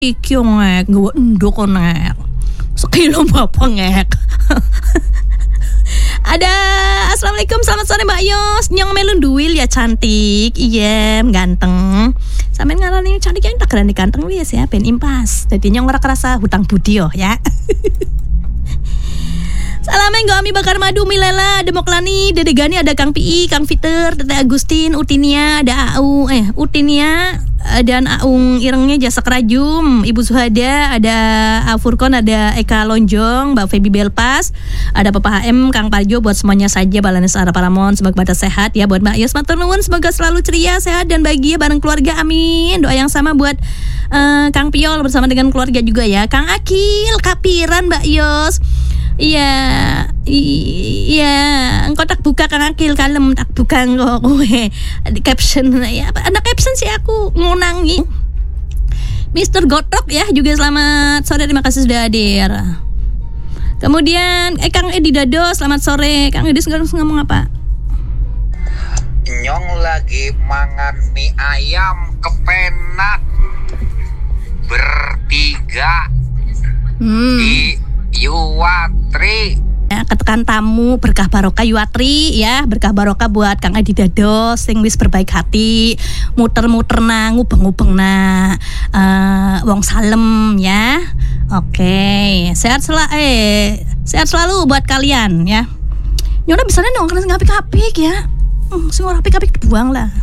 Iki ngek, nggawa endok ngek. Sekilo apa ngek. Ada assalamualaikum, selamat sore Mbak Yos. Nyong melun duil ya cantik. Iya, ganteng. Sampeyan ngarani cantik yang tak gerani ganteng wis ya, ben impas. Dadi nyong ora kerasa hutang budi yo ya. Salam enggo Ami Bakar Madu, Milela, Demoklani, Dede Gani, ada Kang Pi, Kang Fiter, Tete Agustin, Utinia, ada Utinia dan Aung Irengnya Jasa Kerajum, Ibu Suhada, ada Furkon, ada Eka Lonjong, Mbak Feby Belpas, ada Papa HM, Kang Parjo, buat semuanya saja Balanes Ara Paramon, semoga pada sehat ya, buat Mbak Yos matur nuwun, semoga selalu ceria, sehat dan bahagia bareng keluarga, amin. Doa yang sama buat Kang Piol bersama dengan keluarga juga ya, Kang Akil, kapiran Mbak Yos. Iya, engkau tak buka Kang Akil, kalem tak buka engkau kowe. Caption ya, ada caption sih aku ngunangi. Mr. Gotok ya juga selamat sore, terima kasih sudah hadir. Kemudian Kang Edi Dado, selamat sore. Kang Edi ngomong apa? Nyong lagi mangan mie ayam kepenak bertiga di Yuwatri. Ya, ketekan tamu berkah barokah Yuwatri ya, berkah barokah buat Kang Edi Dado sing wis berbaik hati, muter-muter nang ngubeng-ngubeng na wong salem ya. Oke, sehat selalu buat kalian ya. Nyora bisa dong kena ngapik-ngapik ya. Semua apik-apik dibuang lah.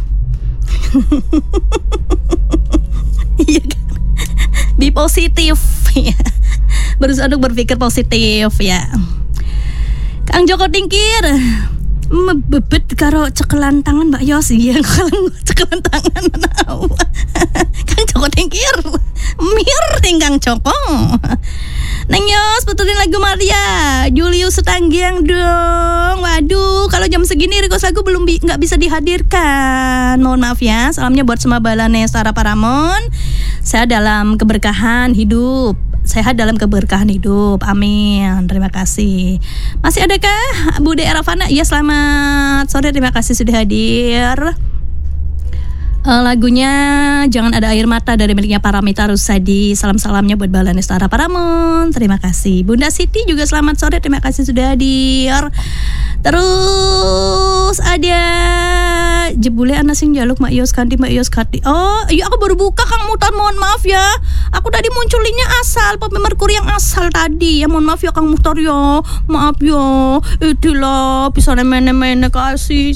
Iya kan? Be positif ya. Berusaha untuk berpikir positif ya. Kang Joko Tingkir bebet karo cekelan tangan Mbak Yos. Iya, kalau cekelan tangan Kang Joko Tingkir mir tinggang Joko. Neng Yos, betulin lagu Maria Julius Setanggiang dong. Waduh, kalau jam segini request lagu belum nggak bisa dihadirkan. Mohon maaf ya. Salamnya buat semua Balanes Ara Paramon. Saya dalam keberkahan hidup. Sehat dalam keberkahan hidup, amin. Terima kasih. Masih adakah Bude Eravana? Iya, selamat sore, terima kasih sudah hadir. Lagunya Jangan Ada Air Mata dari miliknya Paramita Rusadi. Salam-salamnya buat Balanes Ara Paramon. Terima kasih. Bunda Siti juga selamat sore, terima kasih sudah hadir. Terus ada jebule ana sing njaluk Mak Yos kanti. Oh, iya aku baru buka Kang Mutar, mohon maaf ya. Aku tadi munculinnya asal Pop Merkuri yang asal tadi. Ya mohon maaf ya Kang Mutar ya. Maaf ya. Itulah bisa nemene kasih.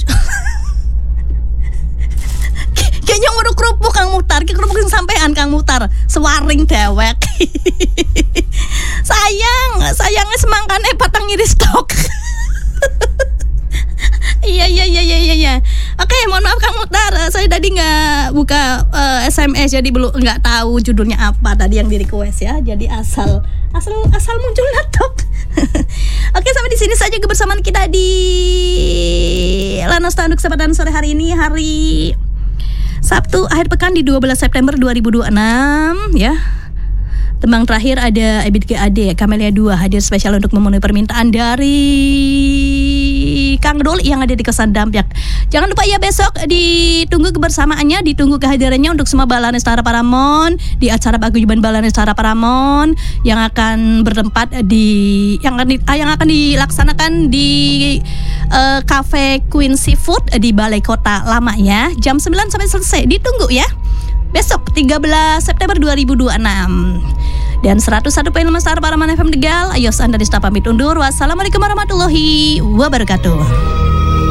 Kayaknya nguruk kerupuk Kang Mutar, kerupuk yang sampean Kang Mutar, sewaring dewek. Sayangnya semangkane patang ngiris tok. Iya. Oke, mohon maaf Kang Mutar, saya tadi nggak buka SMS jadi belum nggak tahu judulnya apa tadi yang di request ya. Jadi asal muncul tok. Oke, sampai di sini saja kebersamaan kita di Lanos Tanduk Kesempatan sore hari ini, hari Sabtu akhir pekan di 12 September 2026 ya. Tembang terakhir ada Ebit GAD, Kamelia 2 hadir spesial untuk memenuhi permintaan dari Kang Doli yang ada di Kesan Dampyak. Jangan lupa ya, besok ditunggu kebersamaannya, ditunggu kehadirannya untuk semua Balanes Ara Paramon di acara paguyuban Balanes Ara Paramon yang akan bertempat di yang akan dilaksanakan di Cafe Queen Seafood di Balai Kota Lama ya. Jam 9 sampai selesai. Ditunggu ya. Besok 13 September 2026. Dan 101.5 Star Paramon FM Tegal. Ayos Anda Dista pamit undur. Wassalamualaikum warahmatullahi wabarakatuh.